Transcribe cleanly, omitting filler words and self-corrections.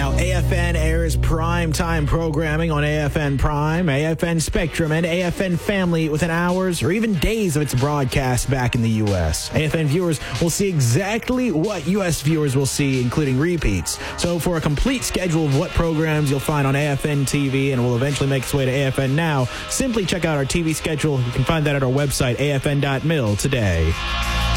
Now, AFN airs prime-time programming on AFN Prime, AFN Spectrum, and AFN Family within hours or even days of its broadcast back in the U.S. AFN viewers will see exactly what U.S. viewers will see, including repeats. So for a complete schedule of what programs you'll find on AFN TV and will eventually make its way to AFN Now, simply check out our TV schedule. You can find that at our website, afn.mil, today.